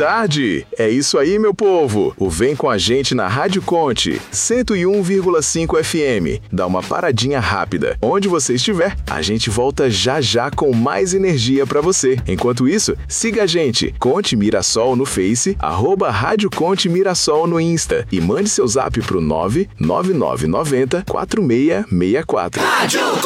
tarde! É isso aí, meu povo! O Vem com a gente na Rádio Conte, 101,5 FM. Dá uma paradinha rápida. Onde você estiver, a gente volta já já com mais energia pra você. Enquanto isso, siga a gente, Conte Mirassol no Face, @Rádio Conte Mirassol no Insta e mande seu zap pro 99990 4664.